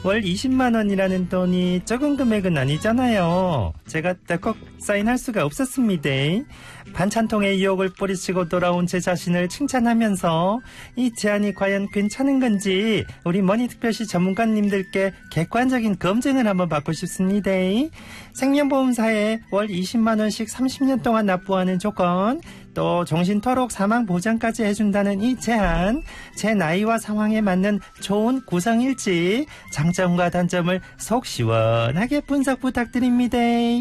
월 20만 원이라는 돈이 적은 금액은 아니잖아요. 제가 덜컥 사인할 수가 없었습니다. 반찬통의 유혹을 뿌리치고 돌아온 제 자신을 칭찬하면서 이 제안이 과연 괜찮은 건지 우리 머니특별시 전문가님들께 객관적인 검증을 한번 받고 싶습니다. 생명보험사에 월 20만 원씩 30년 동안 납부하는 조건, 또 정신토록 사망보장까지 해준다는 이 제안, 제 나이와 상황에 맞는 좋은 구성일지, 장점과 단점을 속 시원하게 분석 부탁드립니다.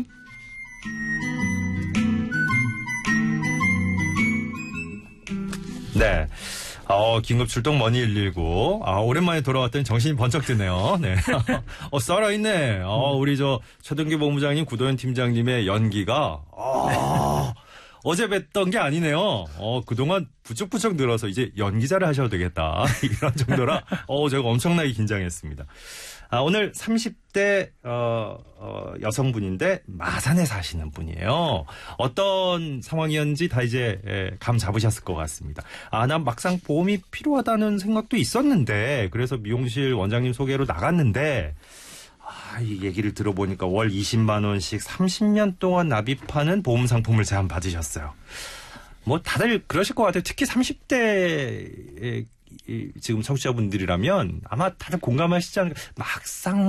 네. 긴급 출동 머니 119. 오랜만에 돌아왔더니 정신이 번쩍 드네요. 네. 살아있네. 우리 최동기 본부장님, 구도현 팀장님의 연기가, 어제 뵀던 게 아니네요. 그동안 부쩍부쩍 늘어서 이제 연기자를 하셔도 되겠다. 이런 정도라, 제가 엄청나게 긴장했습니다. 오늘 30대 여성분인데 마산에 사시는 분이에요. 어떤 상황이었는지 다 이제 감 잡으셨을 것 같습니다. 난 막상 보험이 필요하다는 생각도 있었는데, 그래서 미용실 원장님 소개로 나갔는데, 이 얘기를 들어보니까 월 20만 원씩 30년 동안 납입하는 보험 상품을 제안 받으셨어요. 뭐 다들 그러실 것 같아요. 특히 30대 지금 청취자분들이라면 아마 다들 공감하시지 않을까. 막상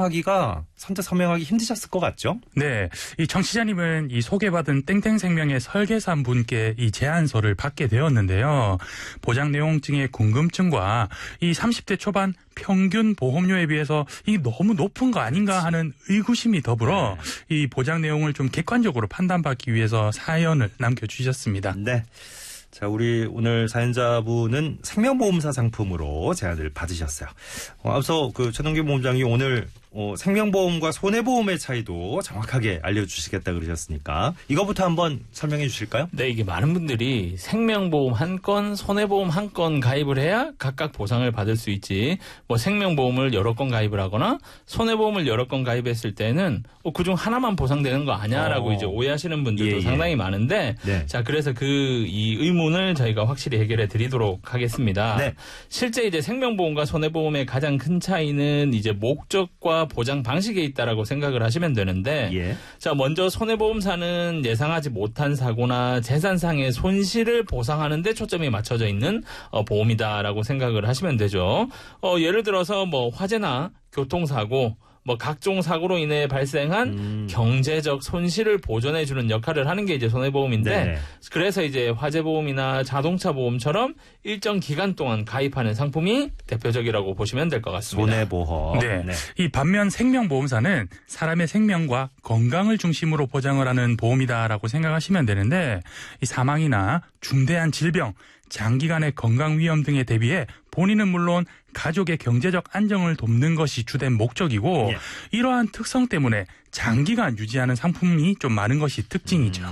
선뜻 서명하기 힘드셨을 것 같죠? 네. 이 청취자님은 이 소개받은 땡땡생명의 설계사분께 이 제안서를 받게 되었는데요. 보장 내용증의 궁금증과 이 30대 초반 평균 보험료에 비해서 이 너무 높은 거 아닌가 하는 의구심이 더불어 이 보장 내용을 좀 객관적으로 판단받기 위해서 사연을 남겨주셨습니다. 네. 자, 우리 오늘 사연자분은 생명보험사 상품으로 제안을 받으셨어요. 앞서 최동기 본부장이 오늘 생명보험과 손해보험의 차이도 정확하게 알려주시겠다 그러셨으니까 이거부터 한번 설명해 주실까요? 네, 이게 많은 분들이 생명보험 한 건, 손해보험 한 건 가입을 해야 각각 보상을 받을 수 있지. 생명보험을 여러 건 가입을 하거나 손해보험을 여러 건 가입했을 때는 그중 하나만 보상되는 거 아니야라고 이제 오해하시는 분들도 상당히 많은데, 네. 자, 그래서 이 의문을 저희가 확실히 해결해 드리도록 하겠습니다. 네. 실제 이제 생명보험과 손해보험의 가장 큰 차이는 이제 목적과 보장 방식에 있다라고 생각을 하시면 되는데, 자, 먼저 손해보험사는 예상하지 못한 사고나 재산상의 손실을 보상하는 데 초점이 맞춰져 있는 보험이다라고 생각을 하시면 되죠. 예를 들어서 화재나 교통사고, 각종 사고로 인해 발생한 경제적 손실을 보전해주는 역할을 하는 게 이제 손해보험인데, 네. 그래서 이제 화재보험이나 자동차 보험처럼 일정 기간 동안 가입하는 상품이 대표적이라고 보시면 될 것 같습니다. 손해보험. 네. 이 반면 생명보험사는 사람의 생명과 건강을 중심으로 보장을 하는 보험이다라고 생각하시면 되는데, 이 사망이나 중대한 질병, 장기간의 건강 위험 등에 대비해 본인은 물론 가족의 경제적 안정을 돕는 것이 주된 목적이고, 이러한 특성 때문에 장기간 유지하는 상품이 좀 많은 것이 특징이죠.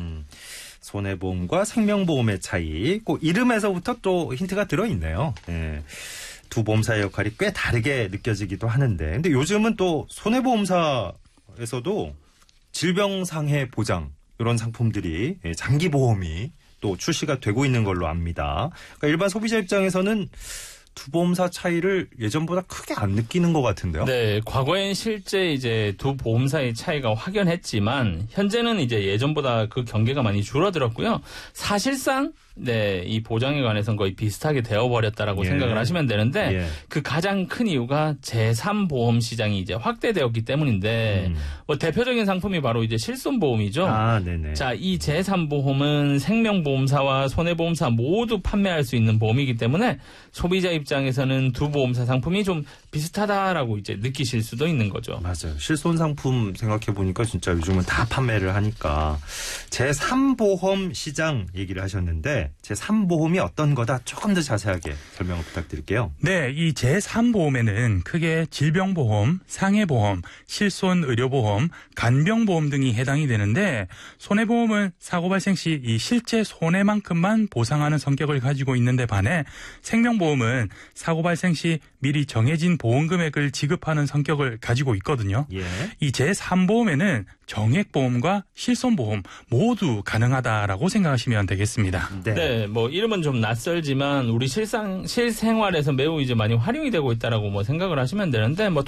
손해보험과 생명보험의 차이, 이름에서부터 또 힌트가 들어있네요. 네. 두 보험사의 역할이 꽤 다르게 느껴지기도 하는데, 근데 요즘은 또 손해보험사에서도 질병상해 보장 이런 상품들이, 장기보험이 또 출시가 되고 있는 걸로 압니다. 그러니까 일반 소비자 입장에서는 두 보험사 차이를 예전보다 크게 안 느끼는 것 같은데요. 네, 과거엔 실제 이제 두 보험사의 차이가 확연했지만 현재는 이제 예전보다 그 경계가 많이 줄어들었고요. 사실상 이 보장에 관해서는 거의 비슷하게 되어버렸다라고 생각을 하시면 되는데, 그 가장 큰 이유가 제3보험 시장이 이제 확대되었기 때문인데, 대표적인 상품이 바로 이제 실손보험이죠. 네네. 자, 이 제3보험은 생명보험사와 손해보험사 모두 판매할 수 있는 보험이기 때문에 소비자 입장에서는 두 보험사 상품이 좀 비슷하다라고 이제 느끼실 수도 있는 거죠. 맞아요. 실손 상품 생각해 보니까 진짜 요즘은 다 판매를 하니까. 제3보험 시장 얘기를 하셨는데, 제3보험이 어떤 거다 조금 더 자세하게 설명을 부탁드릴게요. 네, 이 제3보험에는 크게 질병보험, 상해보험, 실손의료보험, 간병보험 등이 해당이 되는데, 손해보험은 사고 발생 시 이 실제 손해만큼만 보상하는 성격을 가지고 있는데 반해 생명보험은 사고 발생 시 미리 정해진 보험금액을 지급하는 성격을 가지고 있거든요. 이 제3보험에는 정액보험과 실손보험 모두 가능하다라고 생각하시면 되겠습니다. 네, 이름은 좀 낯설지만 우리 실생활에서 매우 이제 많이 활용이 되고 있다라고 생각을 하시면 되는데,